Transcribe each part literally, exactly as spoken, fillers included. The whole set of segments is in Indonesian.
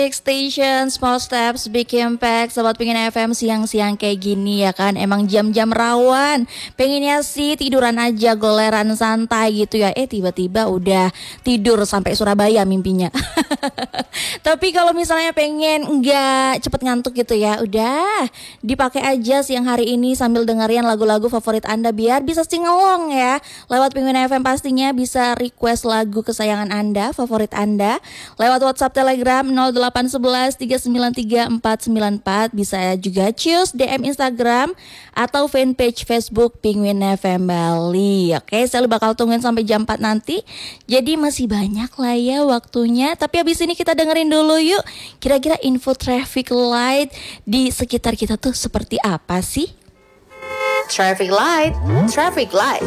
Big Station, Small Steps, Big Impact. Sobat pengen F M siang-siang kayak gini ya kan, emang jam-jam rawan. Pengennya sih tiduran aja, goleran santai gitu ya. Eh tiba-tiba udah tidur sampai Surabaya mimpinya. Tapi kalau misalnya pengen nggak cepet ngantuk gitu ya, udah dipakai aja siang hari ini sambil dengerin lagu-lagu favorit Anda biar bisa singelong ya. Lewat Penguin F M pastinya bisa request lagu kesayangan Anda, favorit Anda lewat WhatsApp Telegram nol delapan satu satu tiga sembilan tiga empat sembilan empat. Bisa juga choose D M Instagram atau fanpage Facebook Penguin F M Bali. Oke, saya bakal tungguin sampai jam empat nanti. Jadi masih banyak lah ya waktunya. Tapi habis ini kita dengerin dulu yuk, kira-kira info traffic light di sekitar kita tuh seperti apa sih? Traffic light, traffic light.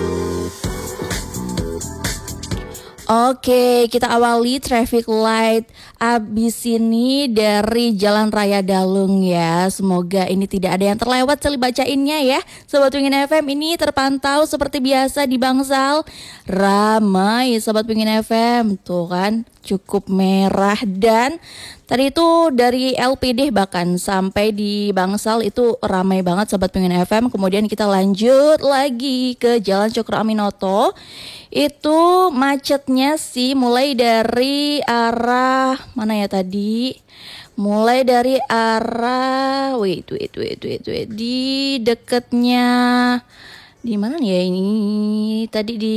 Oke, kita awali traffic light abis ini dari Jalan Raya Dalung ya. Semoga ini tidak ada yang terlewat sekali bacainnya ya. Sobat Penguin F M, ini terpantau seperti biasa di Bangsal. Ramai Sobat Penguin F M, tuh kan cukup merah. Dan tadi itu dari L P D bahkan sampai di Bangsal itu ramai banget Sobat Penguin F M. Kemudian kita lanjut lagi ke Jalan Cokro Aminoto. Itu macetnya sih mulai dari arah mana ya tadi? Mulai dari arah wait wait wait wait wait di dekatnya di mana ya ini? Tadi di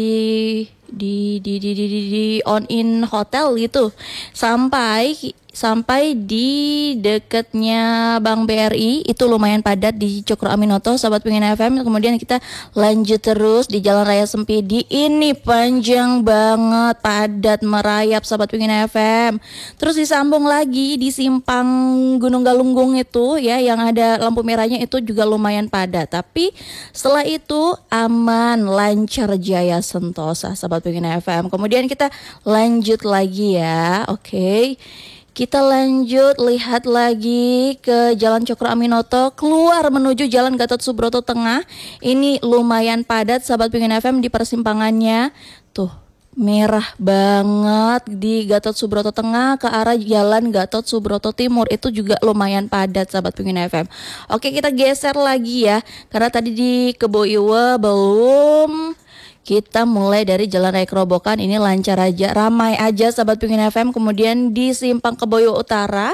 di di di di, di, di on in hotel gitu. Sampai sampai di dekatnya Bank B R I itu lumayan padat di Cokro Aminoto Sobat Penguin F M. Kemudian kita lanjut terus di Jalan Raya Sempidi, ini panjang banget, padat merayap Sobat Penguin F M. Terus disambung lagi di simpang Gunung Galunggung itu ya, yang ada lampu merahnya itu juga lumayan padat. Tapi setelah itu aman, lancar, jaya sentosa Sobat Penguin F M. Kemudian kita lanjut lagi ya. Oke, okay. Kita lanjut lihat lagi ke Jalan Cokro Aminoto keluar menuju Jalan Gatot Subroto Tengah. Ini lumayan padat Sahabat Penguin F M di persimpangannya. Tuh, merah banget di Gatot Subroto Tengah ke arah Jalan Gatot Subroto Timur. Itu juga lumayan padat Sahabat Penguin F M. Oke, kita geser lagi ya. Karena tadi di Kebo Iwa belum. Kita mulai dari Jalan Raya Kerobokan, ini lancar aja, ramai aja Sahabat Penguin F M. Kemudian di simpang Keboyo Utara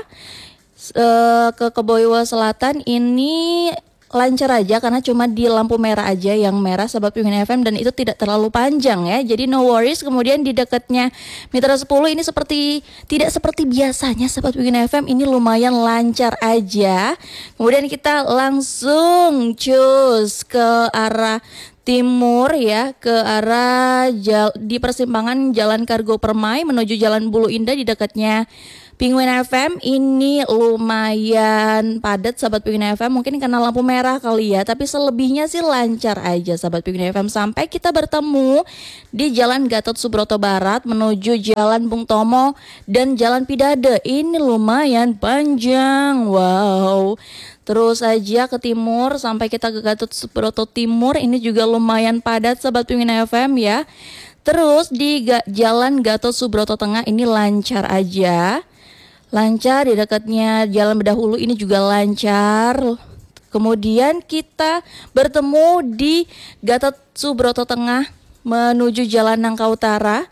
uh, ke Keboyo Selatan ini lancar aja karena cuma di lampu merah aja yang merah Sahabat Penguin F M, dan itu tidak terlalu panjang ya. Jadi no worries. Kemudian di dekatnya Mitra sepuluh ini seperti tidak seperti biasanya Sahabat Penguin F M, ini lumayan lancar aja. Kemudian kita langsung cus ke arah timur ya, ke arah jal, di persimpangan Jalan Kargo Permai menuju Jalan Bulu Indah di dekatnya Penguin F M. Ini lumayan padat Sahabat Penguin F M, mungkin karena lampu merah kali ya, tapi selebihnya sih lancar aja Sahabat Penguin F M. Sampai kita bertemu di Jalan Gatot Subroto Barat menuju Jalan Bung Tomo dan Jalan Pidade. Ini lumayan panjang, wow. Terus aja ke timur sampai kita ke Gatot Subroto Timur, ini juga lumayan padat Sahabat Penguin F M ya. Terus di Ga- Jalan Gatot Subroto Tengah ini lancar aja. Lancar di dekatnya Jalan Bedahulu ini juga lancar. Kemudian kita bertemu di Gatot Subroto Tengah menuju Jalan Nangka Utara.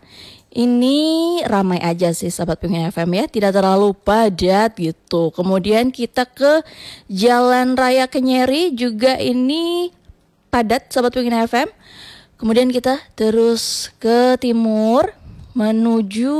Ini ramai aja sih Sahabat Penguin F M ya, tidak terlalu padat gitu. Kemudian kita ke Jalan Raya Kenyeri, juga ini padat Sahabat Penguin F M. Kemudian kita terus ke timur menuju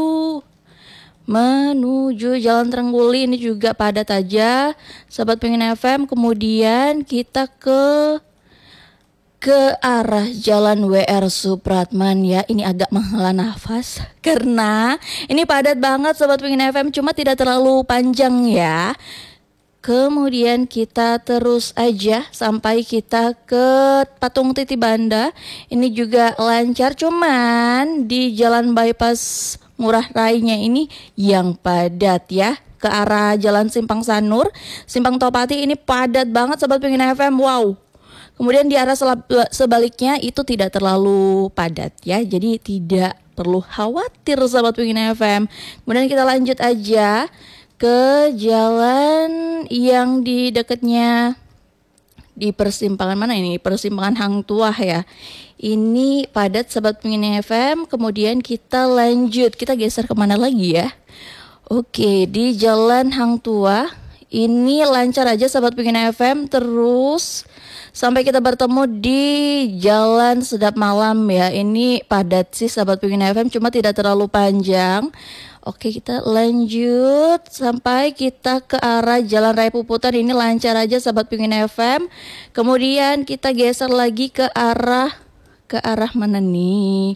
menuju Jalan Trengguli, ini juga padat aja Sahabat Penguin F M. Kemudian kita ke ke arah Jalan W R Supratman ya, ini agak menghela nafas karena ini padat banget Sobat Penguin F M, cuma tidak terlalu panjang ya. Kemudian kita terus aja sampai kita ke Patung Titibanda, ini juga lancar, cuman di Jalan Bypass Ngurah Rainya ini yang padat ya. Ke arah Jalan Simpang Sanur, Simpang Topati ini padat banget Sobat Penguin F M, wow. Kemudian di arah sebaliknya itu tidak terlalu padat ya, jadi tidak perlu khawatir Sahabat Penguin F M. Kemudian kita lanjut aja ke jalan yang di dekatnya, di persimpangan mana ini? Persimpangan Hang Tuah ya. Ini padat Sobat Penginai F M. Kemudian kita lanjut, kita geser kemana lagi ya? Oke, di jalan Hang Tuah ini lancar aja Sobat Penginai F M. Terus sampai kita bertemu di Jalan Sedap Malam ya. Ini padat sih Sobat Penginai F M, cuma tidak terlalu panjang. Oke, kita lanjut sampai kita ke arah Jalan Raya Puputan. Ini lancar aja Sobat Penginai F M. Kemudian kita geser lagi ke arah ke arah mana nih?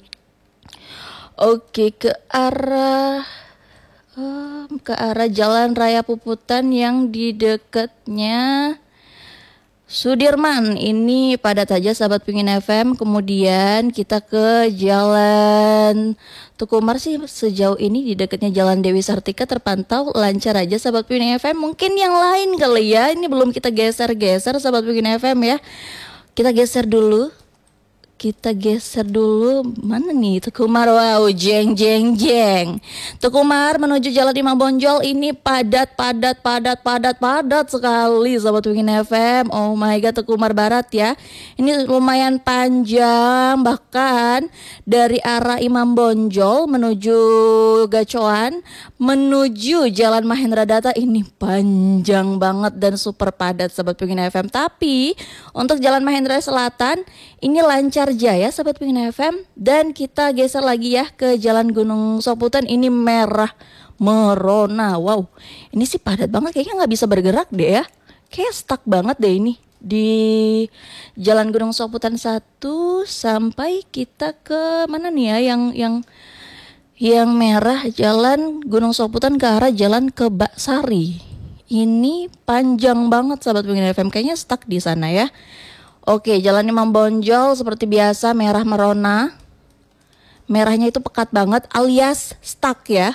Oke, ke arah um, ke arah Jalan Raya Puputan yang di dekatnya Sudirman. Ini padat aja Sahabat Penginai F M. Kemudian kita ke Jalan Tuku Umar sih sejauh ini di dekatnya Jalan Dewi Sartika terpantau lancar aja Sahabat Penginai F M. Mungkin yang lain kali ya. Ini belum kita geser-geser Sahabat Penginai F M ya. Kita geser dulu. Kita geser dulu, mana nih Tuku Umar, wow jeng jeng jeng. Tuku Umar menuju Jalan Imam Bonjol ini padat padat padat padat padat sekali Sobat Penginai F M. Oh my god, Tuku Umar Barat ya. Ini lumayan panjang, bahkan dari arah Imam Bonjol menuju Gacoan menuju Jalan Mahendra Data ini panjang banget dan super padat Sobat Penginai F M. Tapi untuk Jalan Mahendra Selatan ini lancar Jaya Sahabat Penginai F M. Dan kita geser lagi ya ke Jalan Gunung Soputan. Ini merah merona. Wow, ini sih padat banget, kayaknya nggak bisa bergerak deh ya. Kayak stuck banget deh ini di Jalan Gunung Soputan satu. Sampai kita ke mana nih ya, yang yang yang merah Jalan Gunung Soputan ke arah Jalan Kebak Sari. Ini panjang banget Sahabat Penginai F M, kayaknya stuck di sana ya. Oke, Jalan Imam Bonjol seperti biasa merah merona. Merahnya itu pekat banget alias stuck ya.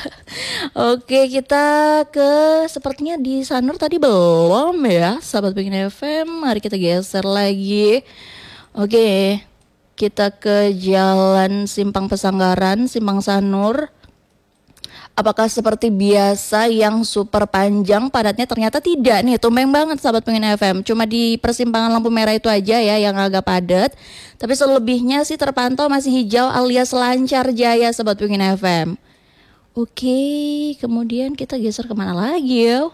Oke, kita ke sepertinya di Sanur tadi belum ya Sahabat Penginai F M. Mari kita geser lagi. Oke, kita ke Jalan Simpang Pesanggaran, Simpang Sanur. Apakah seperti biasa yang super panjang padatnya? Ternyata tidak nih, tumeng banget Sahabat Penginai F M. Cuma di persimpangan lampu merah itu aja ya yang agak padat. Tapi selebihnya sih terpantau masih hijau alias lancar jaya Sahabat Penginai F M. Oke, kemudian kita geser kemana lagi ya?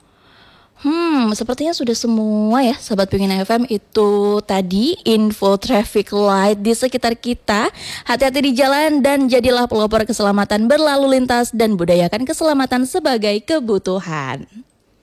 Hmm, sepertinya sudah semua ya Sahabat Penginai F M. Itu tadi info traffic light di sekitar kita. Hati-hati di jalan dan jadilah pelopor keselamatan berlalu lintas dan budayakan keselamatan sebagai kebutuhan.